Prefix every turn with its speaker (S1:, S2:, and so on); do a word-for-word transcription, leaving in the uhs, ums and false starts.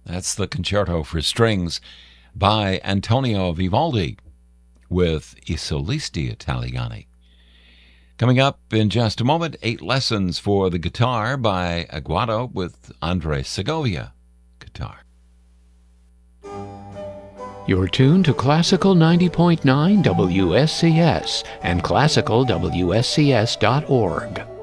S1: That's the Concerto for Strings by Antonio Vivaldi with I Solisti Italiani. Coming up in just a moment, Eight Lessons for the Guitar by Aguado with Andre Segovia guitar.
S2: You're tuned to Classical ninety point nine W S C S and classical W S C S dot org.